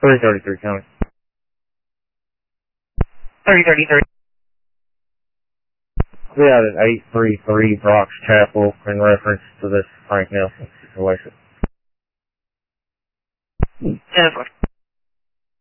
333 coming. 3033. We out at 833 Brock's Chapel in reference to this Frank Nelson situation. 10-4.